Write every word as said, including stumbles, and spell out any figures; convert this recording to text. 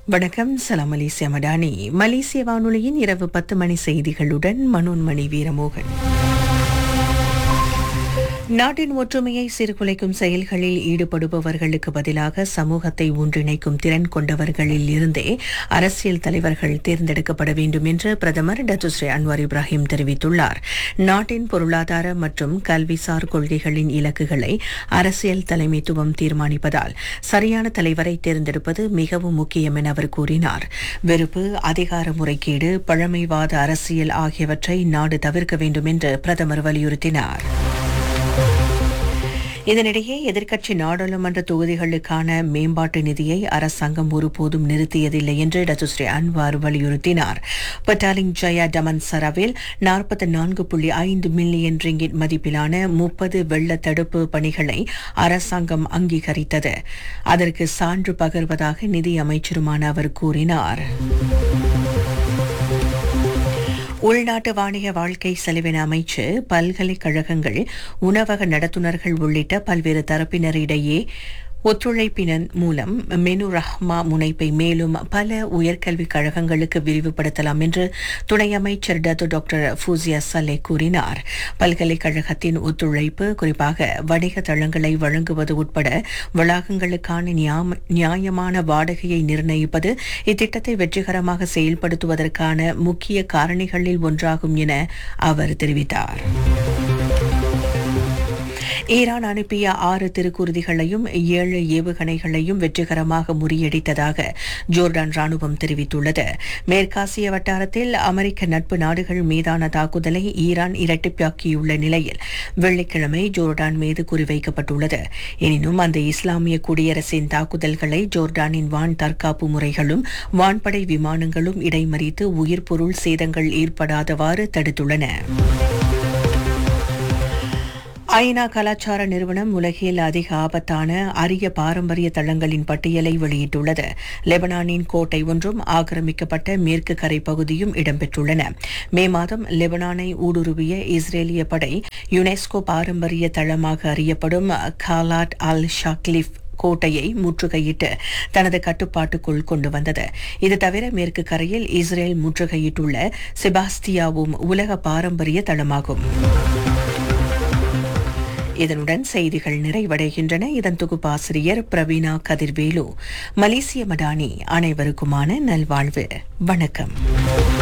வணக்கம். சலாம் மலேசியா மடானி. மலேசிய வானொலியின் இரவு பத்து மணி செய்திகளுடன் மனோன்மணி வீரமோகன். நாட்டின் ஒற்றுமையை சீர்குலைக்கும் செயல்களில் ஈடுபடுபவர்களுக்கு பதிலாக சமூகத்தை ஒன்றிணைக்கும் திறன் கொண்டவர்களில் இருந்தே அரசியல் தலைவர்கள் தேர்ந்தெடுக்கப்பட வேண்டும் என்று பிரதமர் டாக்டர் ஸ்ரீ அன்வார் இப்ராஹிம் தெரிவித்துள்ளார். நாட்டின் பொருளாதார மற்றும் கல்விசார் கொள்கைகளின் இலக்குகளை அரசியல் தலைமைத்துவம் தீர்மானிப்பதால் சரியான தலைவரை தேர்ந்தெடுப்பது மிகவும் முக்கியம் என அவர் கூறினார். வெறுப்பு, அதிகார முறைகேடு, பழமைவாத அரசியல் ஆகியவற்றை நாடு தவிர்க்க வேண்டும் என்று பிரதமர் வலியுறுத்தினார். இதனிடையே எதிர்க்கட்சி நாடாளுமன்ற தொகுதிகளுக்கான மேம்பாட்டு நிதியை அரசாங்கம் ஒருபோதும் நிறுத்தியதில்லை என்று டாக்டர் ஸ்ரீ அன்வார் வலியுறுத்தினார். பட்டாலிங் ஜயா டமன்சராவில் நாற்பத்தி நான்கு புள்ளி ஐந்து மில்லியன் ரிங்கிட் மதிப்பிலான முப்பது வெள்ள தடுப்பு பணிகளை அரசாங்கம் அங்கீகரித்தது. அதற்கு சான்று பகர்வதாக நிதி அமைச்சருமான அவர் கூறினார். உள்நாட்டு வாணிக வாழ்க்கை செலவின அமைச்சு பல்கலைக்கழகங்கள், உணவக நடத்துனர்கள் உள்ளிட்ட பல்வேறு தரப்பினரிடையே ஒத்துழைப்பின் மூலம் மெனு ரஹ்மா முனைப்பை மேலும் பல உயர்கல்விக் கழகங்களுக்கு விரிவுபடுத்தலாம் என்று துணை அமைச்சர் டாக்டர் ஃபூசியா சலே கூறினார். பல்கலைக்கழகத்தின் ஒத்துழைப்பு குறிப்பாக வணிக தளங்களை வழங்குவது உட்பட வளாகங்களுக்கான நியாயமான வாடகையை நிர்ணயிப்பது இத்திட்டத்தை வெற்றிகரமாக செயல்படுத்துவதற்கான முக்கிய காரணிகளில் ஒன்றாகும் என அவர் தெரிவித்தார். ஈரான் அனுப்பிய ஆறு திருக்குருதிகளையும் ஏழு ஏவுகணைகளையும் வெற்றிகரமாக முறியடித்ததாக ஜோர்டான் ராணுவம் தெரிவித்துள்ளது. மேற்காசிய வட்டாரத்தில் அமெரிக்க நட்பு நாடுகள் மீதான தாக்குதலை ஈரான் இரட்டிப்பாக்கியுள்ள நிலையில் வெள்ளிக்கிழமை ஜோர்டான் மீது குறிவைக்கப்பட்டுள்ளது. எனினும் அந்த இஸ்லாமிய குடியரசின் தாக்குதல்களை ஜோர்டானின் வான் தற்காப்பு முறைகளும் வான்படை விமானங்களும் இடைமறித்து உயிர் பொருள் சேதங்கள் ஏற்படாதவாறு தடுத்துள்ளன. ஐநா கலாச்சார நிறுவனம் உலகில் அதிக ஆபத்தான அரிய பாரம்பரிய தளங்களின் பட்டியலை வெளியிட்டுள்ளது. லெபனானின் கோட்டை ஒன்றும் ஆக்கிரமிக்கப்பட்ட மேற்கு கரை பகுதியும் இடம்பெற்றுள்ளன. மே மாதம் லெபனானை ஊடுருவிய இஸ்ரேலிய படை யுனெஸ்கோ பாரம்பரிய தளமாக அறியப்படும் காலாட் அல் ஷாக்லிஃப் கோட்டையை முற்றுகையிட்டு தனது கட்டுப்பாட்டுக்குள் கொண்டு வந்தது. இது தவிர மேற்கு கரையில் இஸ்ரேல் முற்றுகையிட்டுள்ள செபாஸ்தியாவும் உலக பாரம்பரிய தளமாகும். இதனுடன் செய்திகள் நிறைவடைகின்றன. இதன் தொகுப்பாசிரியர் பிரவீணா கதிர்வேலு. மலேசிய மடானி. அனைவருக்குமான நல்வாழ்வு. வணக்கம்.